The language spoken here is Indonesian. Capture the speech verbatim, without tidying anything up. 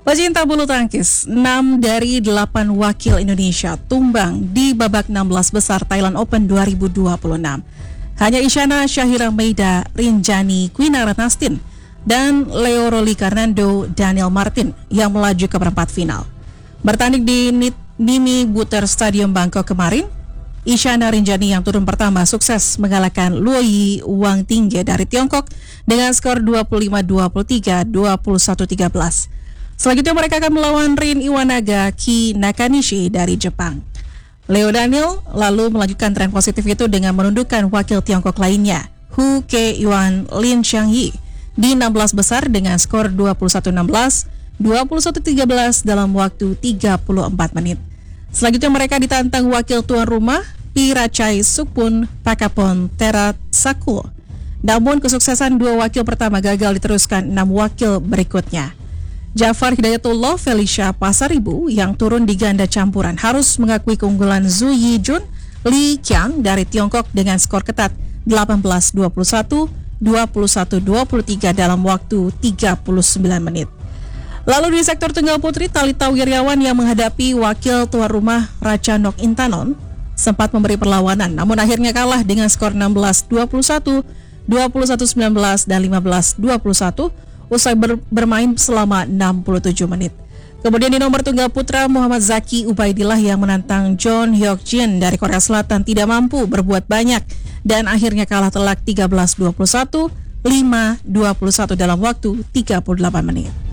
Pecinta bulu tangkis, enam dari delapan wakil Indonesia tumbang di babak enam belas besar Thailand Open dua ribu dua puluh enam. Hanya Isyana Syahira Meida, Rinjani Kwinaranastin, dan Leo Roli Karnando Daniel Martin yang melaju ke perempat final. Bertanding di Nimi Butter Stadium Bangkok kemarin, Isyana Rinjani yang turun pertama sukses mengalahkan Luoyi Wang Tingge dari Tiongkok dengan skor dua puluh lima dua puluh tiga, dua puluh satu tiga belas. Selanjutnya mereka akan melawan Rin Iwanaga Ki Nakanishi dari Jepang. Leo Daniel lalu melanjutkan tren positif itu dengan menundukkan wakil Tiongkok lainnya, Hu Ke-yuan Lin Xiangyi, di enam belas besar dengan skor dua puluh satu enam belas, dua puluh satu tiga belas dalam waktu tiga puluh empat menit. Selanjutnya mereka ditantang wakil tuan rumah, Pirachai Sukpun Pakapon Terasaku. Namun kesuksesan dua wakil pertama gagal diteruskan enam wakil berikutnya. Jafar Hidayatullah Felicia Pasaribu yang turun di ganda campuran harus mengakui keunggulan Zhu Yijun Li Qiang dari Tiongkok dengan skor ketat delapan belas dua puluh satu, dua puluh satu dua puluh tiga dalam waktu tiga puluh sembilan menit. Lalu di sektor tunggal putri, Thalita Wirawan yang menghadapi wakil tuan rumah Ratchanok Intanon sempat memberi perlawanan, namun akhirnya kalah dengan skor enam belas dua puluh satu, dua puluh satu sembilan belas, dan lima belas dua puluh satu usai ber- bermain selama enam puluh tujuh menit. Kemudian di nomor tunggal putra, Muhammad Zaki Ubaidillah yang menantang John Hyuk Jin dari Korea Selatan tidak mampu berbuat banyak dan akhirnya kalah telak tiga belas dua puluh satu, lima dua puluh satu dalam waktu tiga puluh delapan menit.